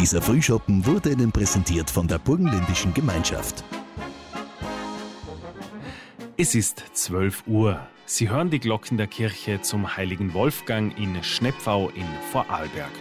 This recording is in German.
Dieser Frühschoppen wurde Ihnen präsentiert von der Burgenländischen Gemeinschaft. Es ist 12 Uhr. Sie hören die Glocken der Kirche zum Heiligen Wolfgang in Schnepfau in Vorarlberg.